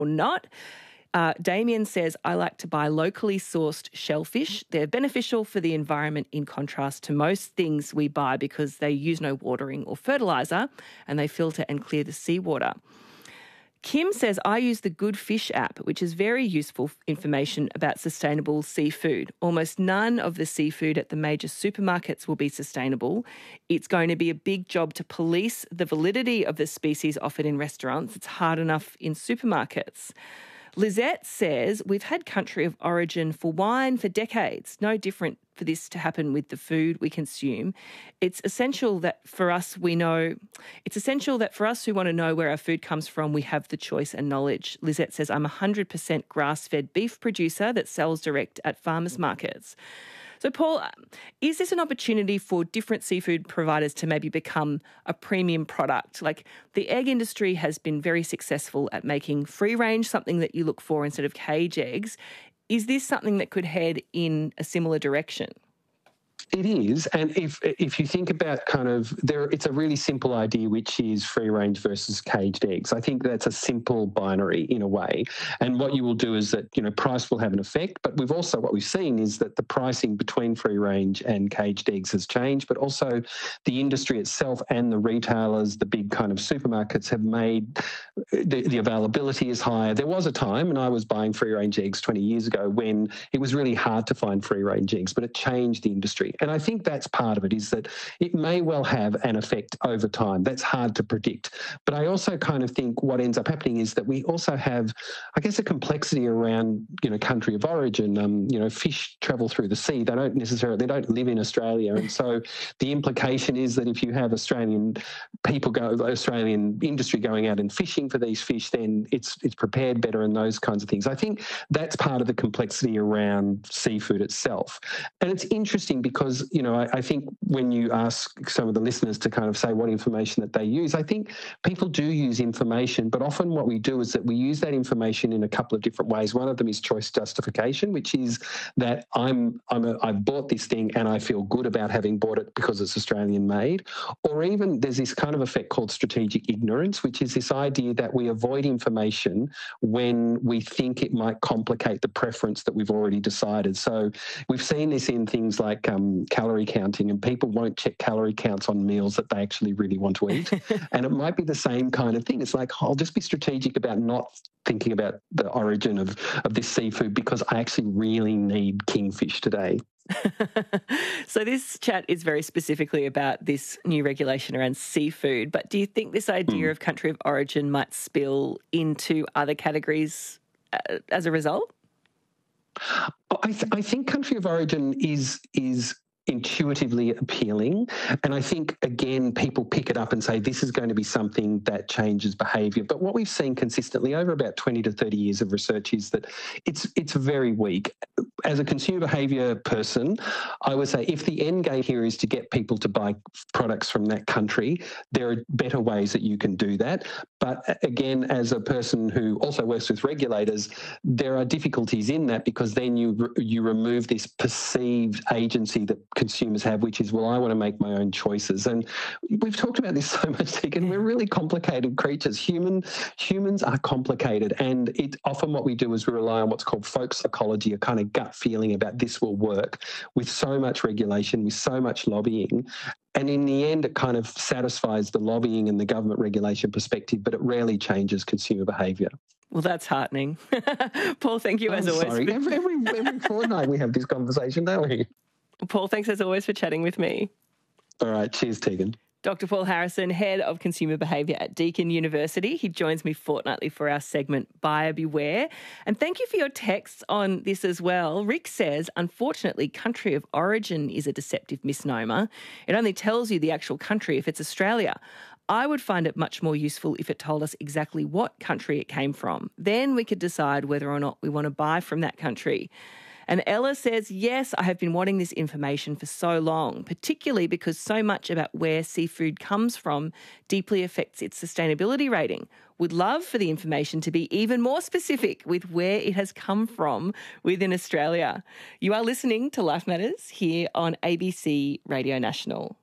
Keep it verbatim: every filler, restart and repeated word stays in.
or not. Uh, Damien says, I like to buy locally sourced shellfish. They're beneficial for the environment in contrast to most things we buy because they use no watering or fertiliser and they filter and clear the seawater. Kim says, I use the Good Fish app, which is very useful information about sustainable seafood. Almost none of the seafood at the major supermarkets will be sustainable. It's going to be a big job to police the validity of the species offered in restaurants. It's hard enough in supermarkets. Lizette says, we've had country of origin for wine for decades. No different for this to happen with the food we consume. It's essential that for us we know, it's essential that for us who want to know where our food comes from, we have the choice and knowledge. Lizette says, I'm a one hundred percent grass-fed beef producer that sells direct at farmers markets. So, Paul, is this an opportunity for different seafood providers to maybe become a premium product? Like the egg industry has been very successful at making free range something that you look for instead of cage eggs. Is this something that could head in a similar direction? It is, and if if you think about kind of there, it's a really simple idea, which is free range versus caged eggs. I think that's a simple binary in a way, and what you will do is that you know price will have an effect, but we've also what we've seen is that the pricing between free range and caged eggs has changed, but also the industry itself and the retailers, the big kind of supermarkets have made the, the availability is higher. There was a time, and I was buying free range eggs twenty years ago when it was really hard to find free range eggs, but it changed the industry. And I think that's part of it, is that it may well have an effect over time. That's hard to predict. But I also kind of think what ends up happening is that we also have, I guess, a complexity around, you know, country of origin. Um, you know, fish travel through the sea. They don't necessarily, they don't live in Australia. And so the implication is that if you have Australian people go, Australian industry going out and fishing for these fish, then it's it's prepared better and those kinds of things. I think that's part of the complexity around seafood itself. And it's interesting because Because, you know, I, I think when you ask some of the listeners to kind of say what information that they use, I think people do use information, but often what we do is that we use that information in a couple of different ways. One of them is choice justification, which is that I'm, I'm a, I've bought this thing and I feel good about having bought it because it's Australian made. Or even there's this kind of effect called strategic ignorance, which is this idea that we avoid information when we think it might complicate the preference that we've already decided. So we've seen this in things like um, calorie counting, and people won't check calorie counts on meals that they actually really want to eat. And it might be the same kind of thing. It's like, oh, I'll just be strategic about not thinking about the origin of, of this seafood because I actually really need kingfish today. So this chat is very specifically about this new regulation around seafood, but do you think this idea mm. of country of origin might spill into other categories uh, as a result? I, th- I think country of origin is is intuitively appealing, and I think again people pick it up and say this is going to be something that changes behaviour. But what we've seen consistently over about twenty to thirty years of research is that it's it's very weak. As a consumer behaviour person, I would say if the end game here is to get people to buy products from that country, there are better ways that you can do that. But again, as a person who also works with regulators, there are difficulties in that because then you you remove this perceived agency that consumers have, which is, well, I want to make my own choices. And we've talked about this so much, Tegan. We're really complicated creatures. Human humans are complicated, and it often what we do is we rely on what's called folk psychology, a kind of gut feeling about this will work, with so much regulation, with so much lobbying. And in the end, it kind of satisfies the lobbying and the government regulation perspective, but it rarely changes consumer behaviour. Well, that's heartening. Paul, thank you as I'm always. Sorry, every, every, every fortnight we have this conversation, don't we? Paul, thanks as always for chatting with me. All right, cheers, Tegan. Doctor Paul Harrison, Head of Consumer Behaviour at Deakin University. He joins me fortnightly for our segment Buyer Beware. And thank you for your texts on this as well. Rick says, unfortunately, country of origin is a deceptive misnomer. It only tells you the actual country if it's Australia. I would find it much more useful if it told us exactly what country it came from. Then we could decide whether or not we want to buy from that country. And Ella says, yes, I have been wanting this information for so long, particularly because so much about where seafood comes from deeply affects its sustainability rating. Would love for the information to be even more specific with where it has come from within Australia. You are listening to Life Matters here on A B C Radio National.